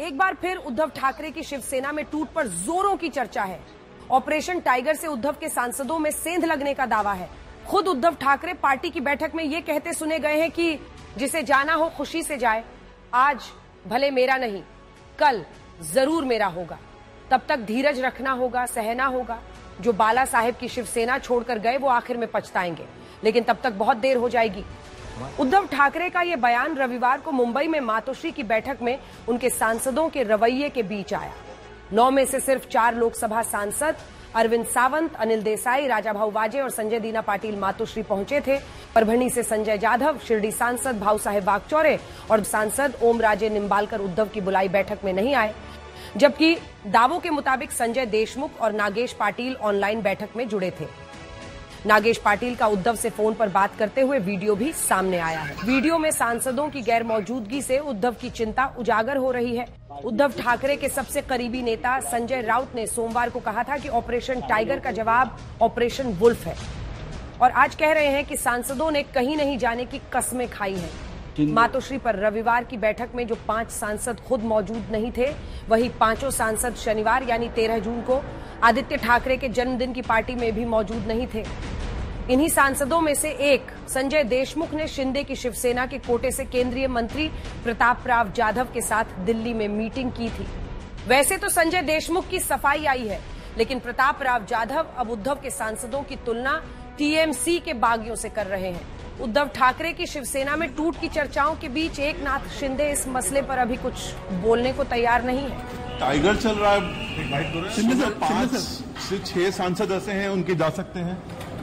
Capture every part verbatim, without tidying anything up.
एक बार फिर उद्धव ठाकरे की शिवसेना में टूट पर जोरों की चर्चा है। ऑपरेशन टाइगर से उद्धव के सांसदों में सेंध लगने का दावा है। खुद उद्धव ठाकरे पार्टी की बैठक में ये कहते सुने गए हैं कि जिसे जाना हो खुशी से जाए, आज भले मेरा नहीं, कल जरूर मेरा होगा। तब तक धीरज रखना होगा, सहना होगा। जो बाला साहेब की शिवसेना छोड़कर गए वो आखिर में पछताएंगे, लेकिन तब तक बहुत देर हो जाएगी। उद्धव ठाकरे का यह बयान रविवार को मुंबई में मातोश्री की बैठक में उनके सांसदों के रवैये के बीच आया। नौ में से सिर्फ चार लोकसभा सांसद अरविंद सावंत, अनिल देसाई, राजाभाऊ वाजे और संजय दीना पाटिल मातोश्री पहुंचे थे। परभणी से संजय जाधव, शिरडी सांसद भाऊ साहेब वागचौरे और सांसद ओम राजे निम्बालकर उद्धव की बुलाई बैठक में नहीं आए, जबकि दावों के मुताबिक संजय देशमुख और नागेश पाटिल ऑनलाइन बैठक में जुड़े थे। नागेश पाटिल का उद्धव से फोन पर बात करते हुए वीडियो भी सामने आया है। वीडियो में सांसदों की गैर मौजूदगी से उद्धव की चिंता उजागर हो रही है। उद्धव ठाकरे के सबसे करीबी नेता संजय राउत ने सोमवार को कहा था कि ऑपरेशन टाइगर का जवाब ऑपरेशन वुल्फ है, और आज कह रहे हैं कि सांसदों ने कहीं नहीं जाने की कस्में खाई हैं। मातोश्री पर रविवार की बैठक में जो पांच सांसद खुद मौजूद नहीं थे, वही पांचों सांसद शनिवार यानी तेरह जून को आदित्य ठाकरे के जन्मदिन की पार्टी में भी मौजूद नहीं थे। इन्हीं सांसदों में से एक संजय देशमुख ने शिंदे की शिवसेना के कोटे से केंद्रीय मंत्री प्रताप राव जाधव के साथ दिल्ली में मीटिंग की थी। वैसे तो संजय देशमुख की सफाई आई है, लेकिन प्रताप राव जाधव अब उद्धव के सांसदों की तुलना टीएमसी के बागियों से कर रहे हैं। उद्धव ठाकरे की शिवसेना में टूट की चर्चाओं के बीच एकनाथ शिंदे इस मसले पर अभी कुछ बोलने को तैयार नहीं है। टाइगर चल रहा है, शिंदे सर पांच से छह सांसद ऐसे हैं उनके जा सकते हैं।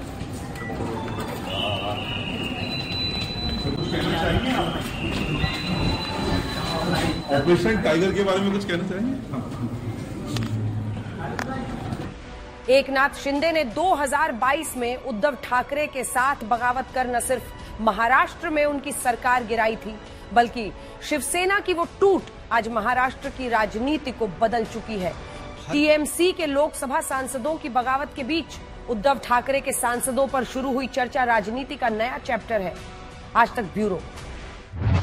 ऑपरेशन टाइगर के बारे में कुछ कहना चाहेंगे? एकनाथ शिंदे ने दो हज़ार बाईस में उद्धव ठाकरे के साथ बगावत कर न सिर्फ महाराष्ट्र में उनकी सरकार गिराई थी, बल्कि शिवसेना की वो टूट आज महाराष्ट्र की राजनीति को बदल चुकी है। टीएमसी के लोकसभा सांसदों की बगावत के बीच उद्धव ठाकरे के सांसदों पर शुरू हुई चर्चा राजनीति का नया चैप्टर है। आज तक ब्यूरो।